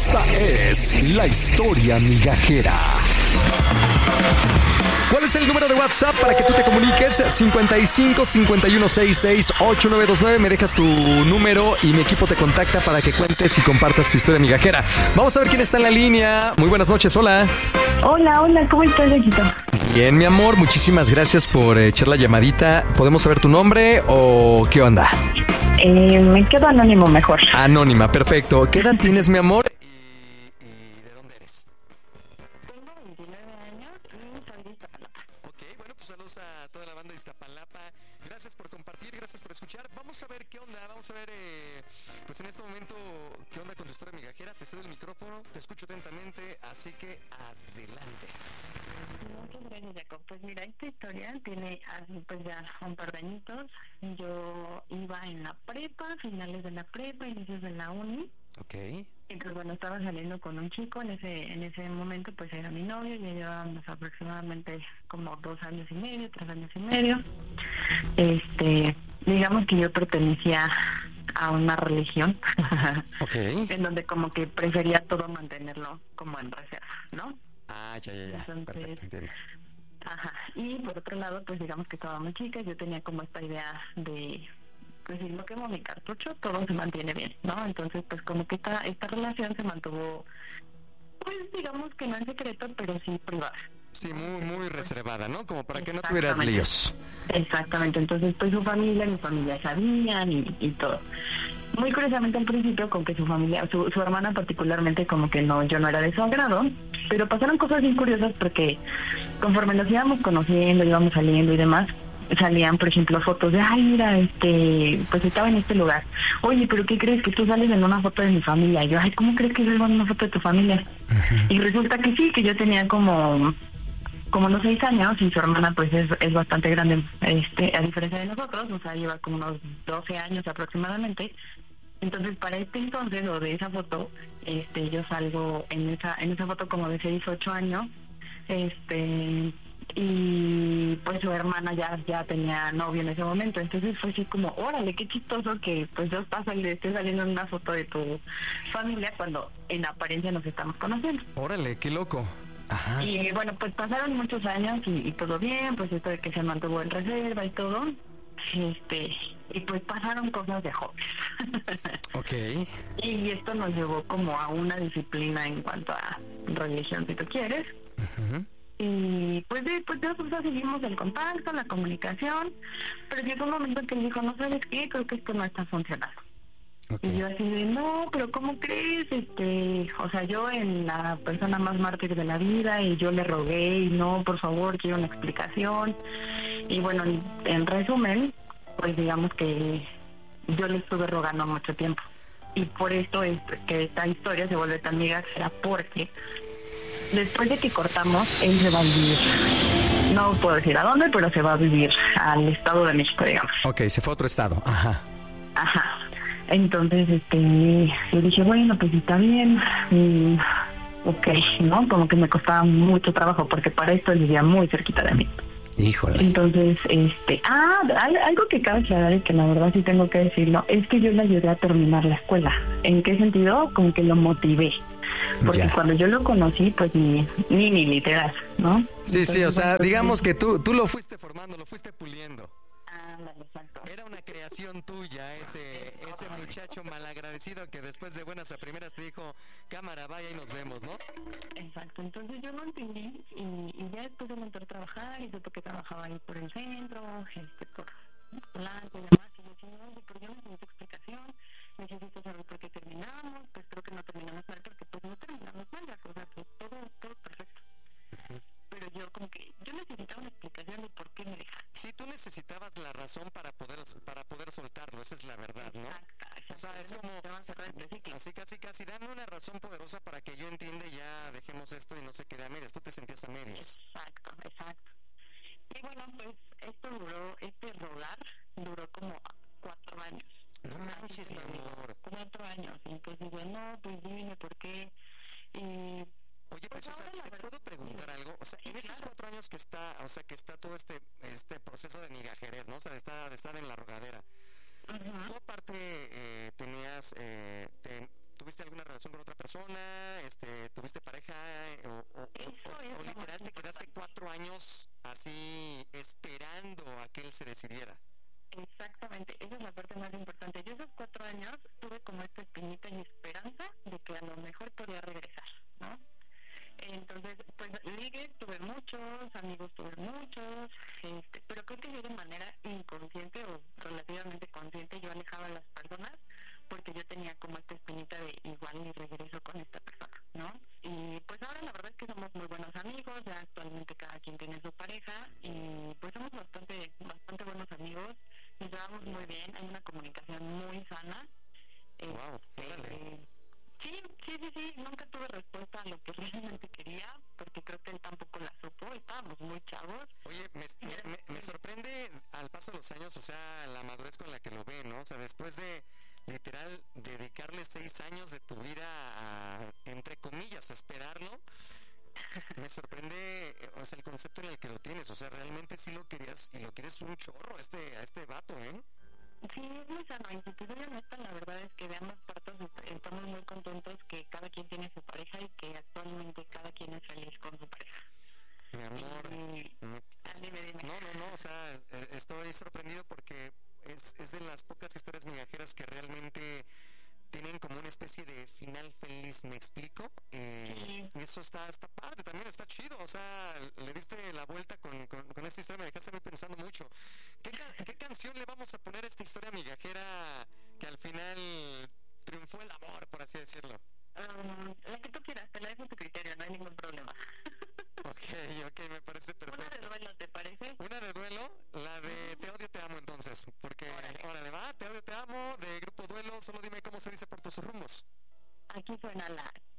Esta es la historia migajera. ¿Cuál es el número de WhatsApp para que tú te comuniques? 55 51 66 8929. Me dejas tu número y mi equipo te contacta para que cuentes y compartas tu historia migajera. Vamos a ver quién está en la línea. Muy buenas noches, hola. Hola, ¿cómo estás, Jacquito? Bien, mi amor, muchísimas gracias por echar la llamadita. ¿Podemos saber tu nombre o qué onda? Me quedo anónimo mejor. Anónima, perfecto. ¿Qué edad tienes, mi amor? ¿Y de dónde eres? Tengo 29 años y soy de Iztapalapa. Ok, bueno, pues saludos a toda la banda de Iztapalapa. Gracias por compartir, gracias por escuchar. Vamos a ver qué onda, vamos a ver, pues en este momento, qué onda con tu historia migajera. Te cedo el micrófono, te escucho atentamente, así que adelante. Muchas gracias, Jacob. Pues mira, esta historia tiene pues ya un par de añitos. Yo iba en la prepa, finales de la prepa, inicios de la uni. Ok. Y pues bueno, estaba saliendo con un chico, en ese momento pues era mi novio, ya llevábamos aproximadamente como 2 años y medio, 3 años y medio. Digamos que yo pertenecía a una religión, Ok. en donde como que prefería todo mantenerlo como en reserva, ¿no? Ah, ya. Entonces, Perfecto, entiendo. Ajá. Y por otro lado, pues digamos que estaba muy chica, yo tenía como esta idea de, pues si no quemo mi cartucho, todo se mantiene bien, ¿no? Entonces, pues como que esta relación se mantuvo, pues digamos que no en secreto, pero sí privada. Sí, muy reservada, ¿no? Como para que no Exactamente. tuvieras líos. Exactamente, entonces pues su familia, mi familia sabían y todo. Muy curiosamente al principio con que su familia, su hermana particularmente como que no, yo no era de su agrado, pero pasaron cosas bien curiosas porque conforme nos íbamos conociendo, íbamos saliendo y demás, salían por ejemplo fotos de, ay mira, pues estaba en este lugar, oye, pero ¿qué crees? Que tú sales en una foto de mi familia. Y yo, ay, ¿cómo crees que salgo en una foto de tu familia? Uh-huh. Y resulta que sí, que yo tenía como unos 6 años y su hermana pues es bastante grande, a diferencia de nosotros, o sea, lleva como unos 12 años aproximadamente. Entonces, para este entonces, o de esa foto, yo salgo en esa foto como de 6, 8 años, y pues su hermana ya tenía novio en ese momento. Entonces fue así como, órale, qué chistoso que pues yo esté saliendo en una foto de tu familia cuando en apariencia nos estamos conociendo. Órale, qué loco. Ajá. Y bueno, pues pasaron muchos años y todo bien, pues esto de que se mantuvo en reserva y todo, y pues pasaron cosas de jóvenes. Ok. Y esto nos llevó como a una disciplina en cuanto a religión, si tú quieres. Uh-huh. Y pues nosotros seguimos el contacto, la comunicación, pero llegó un momento en que él dijo, no sabes qué, creo que esto no está funcionando. Okay. Y yo así de, no, pero ¿cómo crees? O sea, yo en la persona más mártir de la vida, y yo le rogué, y no, por favor, quiero una explicación. Y bueno, en resumen, pues digamos que yo le estuve rogando mucho tiempo. Y por esto es que esta historia se vuelve tan migajera, porque después de que cortamos, él se va a vivir, no puedo decir a dónde, pero se va a vivir al Estado de México, digamos. Ok, se fue a otro estado, ajá. Entonces, yo dije, bueno, pues está bien, ok, ¿no? Como que me costaba mucho trabajo, porque para esto él vivía muy cerquita de mí. Híjole. Entonces, algo que cabe aclarar y que la verdad sí tengo que decirlo, es que yo le ayudé a terminar la escuela. ¿En qué sentido? Como que lo motivé. Porque cuando yo lo conocí, pues ni literal, ¿no? Sí, entonces, sí, o sea, bueno, pues, digamos que tú lo fuiste formando, lo fuiste puliendo. Exacto. Era una creación tuya, ese muchacho malagradecido que después de buenas a primeras te dijo, cámara, vaya y nos vemos, ¿no? Exacto, entonces yo no entendí y ya después de entrar a trabajar y supe que trabajaba ahí por el centro, por Blanco y demás, y yo decía, no, pero yo necesito explicación, necesito saber por qué terminamos, pues creo que no terminamos mal, porque pues no terminamos mal, la cosa, pues todo perfecto. Uh-huh. Pero yo como que yo necesitaba una explicación de por qué me dejaste. Sí, tú necesitabas la razón para poder soltarlo, esa es la verdad, ¿no? Exacto. O sea, es como así casi dame una razón poderosa para que yo entienda y ya dejemos esto y no se quede a medias. Tú te sentías a medias. Exacto. Y bueno, pues este rogar duró como 4 años. No manches, mi amor. 4 años. Y entonces digo, no, pues dime por qué. Oye, pues, o sea, ¿te puedo preguntar algo? O sea, en esos 4 años que está todo este proceso de migajerez, ¿no? O sea, de estar en la rogadera. Uh-huh. ¿Tú aparte ¿Tuviste alguna relación con otra persona? ¿Tuviste pareja? ¿O literal te quedaste 4 años así esperando a que él se decidiera? Exactamente, esa es la parte más importante. Yo esos 4 años tuve como esta espinita y esperanza de que a lo mejor podía regresar, ¿no? Entonces, pues ligues tuve muchos, amigos tuve muchos, pero creo que yo de manera inconsciente o relativamente consciente yo alejaba a las personas porque yo tenía como esta espinita de igual y regreso con esta persona, ¿no? Y pues ahora la verdad es que somos muy buenos amigos, ya actualmente cada quien tiene su pareja y pues somos bastante buenos amigos, nos llevamos muy bien, hay una comunicación muy sana. Wow, Sí, nunca tuve respuesta a lo que realmente quería, porque creo que él tampoco la supo, estábamos muy chavos. Oye, me sorprende al paso de los años, o sea, la madurez con la que lo ve, ¿no? O sea, después de literal dedicarle 6 años de tu vida a, entre comillas, esperarlo, me sorprende, o sea, el concepto en el que lo tienes, o sea, realmente sí lo querías y lo quieres un chorro a este vato, ¿eh? Sí, es muy sano, y si te soy honesta, la verdad es que de ambas partes estamos muy contentos que cada quien tiene su pareja y que actualmente cada quien es feliz con su pareja. Mi amor, Dime. No, o sea, estoy sorprendido porque es de las pocas historias migajeras que realmente tienen como una especie de final feliz, ¿me explico? Sí. Eso está padre, también está chido, o sea, le diste la vuelta con esta historia, me dejaste a mí pensando mucho. ¿Qué canción le vamos a poner a esta historia migajera que al final triunfó el amor, por así decirlo? La que tú quieras, te la dejo a tu criterio, no hay ningún problema. Ok, me parece perfecto. ¿Una de duelo te parece? Una de duelo, la de Te odio, te amo entonces, porque órale va, Te odio, te amo, de Grupo Duelo, solo dime cómo se dice por tus rumbos. Aquí suena la